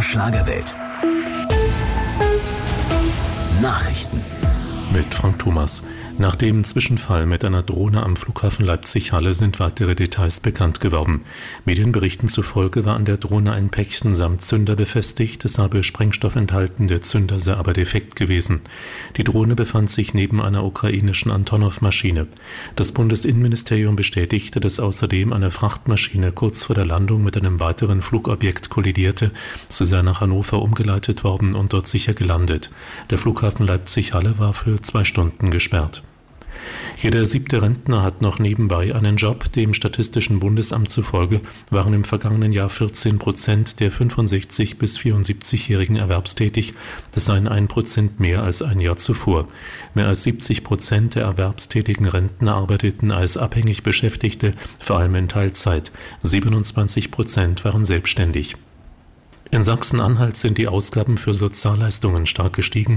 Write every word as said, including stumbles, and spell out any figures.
Schlagerwelt. Nachrichten. Mit Frank Thomas. Nach dem Zwischenfall mit einer Drohne am Flughafen Leipzig-Halle sind weitere Details bekannt geworden. Medienberichten zufolge war an der Drohne ein Päckchen samt Zünder befestigt, es habe Sprengstoff enthalten, der Zünder sei aber defekt gewesen. Die Drohne befand sich neben einer ukrainischen Antonov-Maschine. Das Bundesinnenministerium bestätigte, dass außerdem eine Frachtmaschine kurz vor der Landung mit einem weiteren Flugobjekt kollidierte. Sie sei nach Hannover umgeleitet worden und dort sicher gelandet. Der Flughafen Leipzig-Halle war für zwei Stunden gesperrt. Jeder siebte Rentner hat noch nebenbei einen Job. Dem Statistischen Bundesamt zufolge waren im vergangenen Jahr vierzehn Prozent der fünfundsechzig- bis vierundsiebzigjährigen erwerbstätig. Das seien ein Prozent mehr als ein Jahr zuvor. Mehr als siebzig Prozent der erwerbstätigen Rentner arbeiteten als abhängig Beschäftigte, vor allem in Teilzeit. siebenundzwanzig Prozent waren selbstständig. In Sachsen-Anhalt sind die Ausgaben für Sozialleistungen stark gestiegen.